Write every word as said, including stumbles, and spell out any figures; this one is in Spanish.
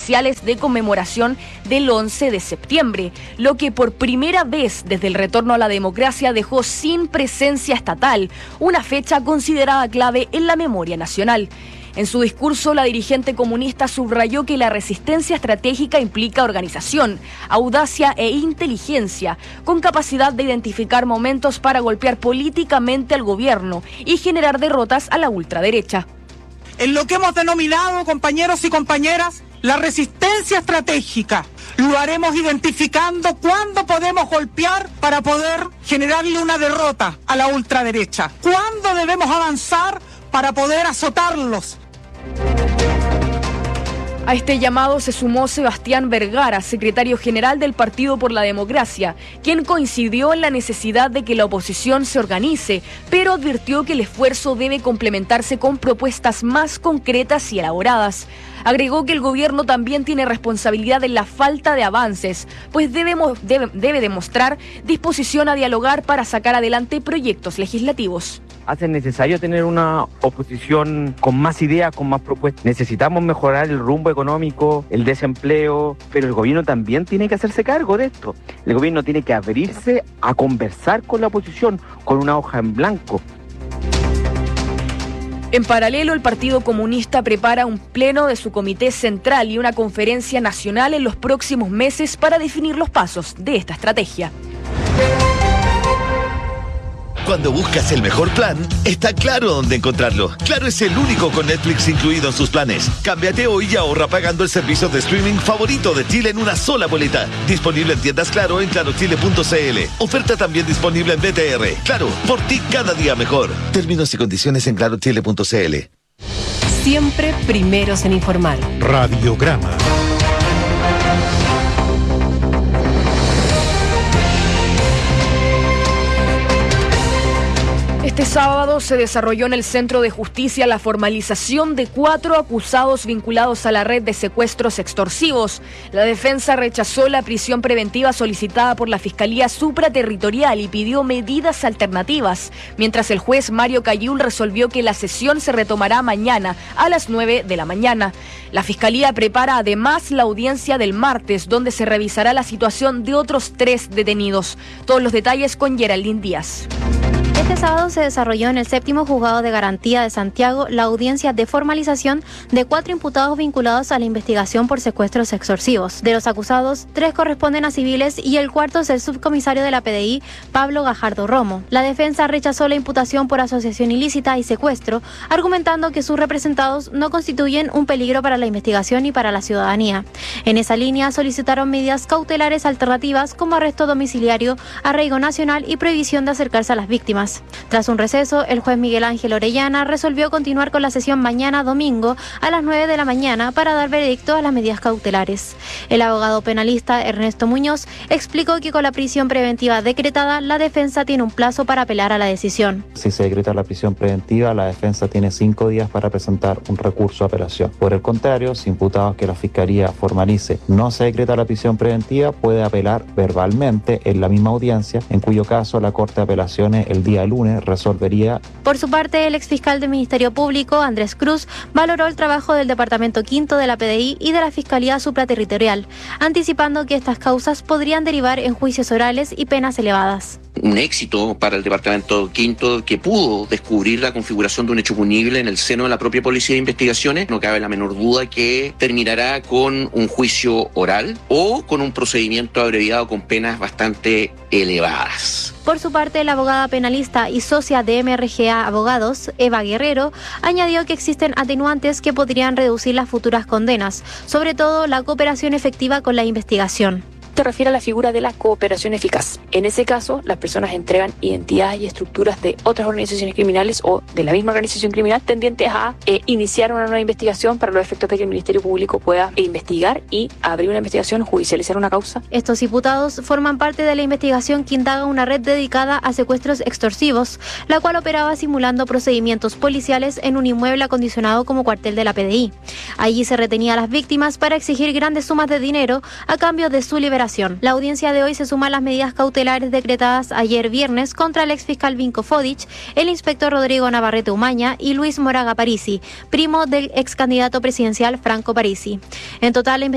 oficiales de conmemoración del once de septiembre, lo que por primera vez desde el retorno a la democracia dejó sin presencia estatal, una fecha considerada clave en la memoria nacional. En su discurso, la dirigente comunista subrayó que la resistencia estratégica implica organización, audacia e inteligencia, con capacidad de identificar momentos para golpear políticamente al gobierno y generar derrotas a la ultraderecha. En lo que hemos denominado, compañeros y compañeras, la resistencia estratégica, lo haremos identificando cuándo podemos golpear para poder generarle una derrota a la ultraderecha, cuándo debemos avanzar para poder azotarlos. A este llamado se sumó Sebastián Vergara, secretario general del Partido por la Democracia, quien coincidió en la necesidad de que la oposición se organice, pero advirtió que el esfuerzo debe complementarse con propuestas más concretas y elaboradas. Agregó que el gobierno también tiene responsabilidad en la falta de avances, pues debemos, debe, debe demostrar disposición a dialogar para sacar adelante proyectos legislativos. Hace necesario tener una oposición con más ideas, con más propuestas. Necesitamos mejorar el rumbo económico, el desempleo, pero el gobierno también tiene que hacerse cargo de esto. El gobierno tiene que abrirse a conversar con la oposición, con una hoja en blanco. En paralelo, el Partido Comunista prepara un pleno de su comité central y una conferencia nacional en los próximos meses para definir los pasos de esta estrategia. Cuando buscas el mejor plan, está Claro dónde encontrarlo. Claro es el único con Netflix incluido en sus planes. Cámbiate hoy y ahorra pagando el servicio de streaming favorito de Chile en una sola boleta. Disponible en tiendas Claro en claro chile punto c l. Oferta también disponible en B T R. Claro, por ti cada día mejor. Términos y condiciones en claro chile punto c l. Siempre primeros en informar. Radiograma. Este sábado se desarrolló en el Centro de Justicia la formalización de cuatro acusados vinculados a la red de secuestros extorsivos. La defensa rechazó la prisión preventiva solicitada por la Fiscalía Supraterritorial y pidió medidas alternativas, mientras el juez Mario Cayul resolvió que la sesión se retomará mañana a las nueve de la mañana. La Fiscalía prepara además la audiencia del martes, donde se revisará la situación de otros tres detenidos. Todos los detalles con Geraldine Díaz. Este sábado se desarrolló en el séptimo juzgado de garantía de Santiago la audiencia de formalización de cuatro imputados vinculados a la investigación por secuestros extorsivos. De los acusados, tres corresponden a civiles y el cuarto es el subcomisario de la P D I, Pablo Gajardo Romo. La defensa rechazó la imputación por asociación ilícita y secuestro, argumentando que sus representados no constituyen un peligro para la investigación y para la ciudadanía. En esa línea solicitaron medidas cautelares alternativas como arresto domiciliario, arraigo nacional y prohibición de acercarse a las víctimas. Tras un receso, el juez Miguel Ángel Orellana resolvió continuar con la sesión mañana domingo a las nueve de la mañana para dar veredicto a las medidas cautelares. El abogado penalista Ernesto Muñoz explicó que con la prisión preventiva decretada, la defensa tiene un plazo para apelar a la decisión. Si se decreta la prisión preventiva, la defensa tiene cinco días para presentar un recurso de apelación. Por el contrario, si imputados que la Fiscalía formalice no se decreta la prisión preventiva, puede apelar verbalmente en la misma audiencia, en cuyo caso la Corte de Apelaciones el día lunes resolvería. Por su parte, el exfiscal del Ministerio Público, Andrés Cruz, valoró el trabajo del Departamento Quinto de la P D I y de la Fiscalía Supraterritorial, anticipando que estas causas podrían derivar en juicios orales y penas elevadas. Un éxito para el Departamento Quinto que pudo descubrir la configuración de un hecho punible en el seno de la propia Policía de Investigaciones. No cabe la menor duda que terminará con un juicio oral o con un procedimiento abreviado con penas bastante elevadas. Por su parte, la abogada penalista y socia de M R G A Abogados, Eva Guerrero, añadió que existen atenuantes que podrían reducir las futuras condenas, sobre todo la cooperación efectiva con la investigación. Se refiere a la figura de la cooperación eficaz. En ese caso, las personas entregan identidades y estructuras de otras organizaciones criminales o de la misma organización criminal tendientes a eh, iniciar una nueva investigación para los efectos de que el Ministerio Público pueda investigar y abrir una investigación, judicializar una causa. Estos imputados forman parte de la investigación que indaga una red dedicada a secuestros extorsivos, la cual operaba simulando procedimientos policiales en un inmueble acondicionado como cuartel de la P D I. Allí se retenía a las víctimas para exigir grandes sumas de dinero a cambio de su liberación. La audiencia de hoy se suma a las medidas cautelares decretadas ayer viernes contra el exfiscal Vinko Fodic, el inspector Rodrigo Navarrete Umaña y Luis Moraga Parisi, primo del ex candidato presidencial Franco Parisi. En total, la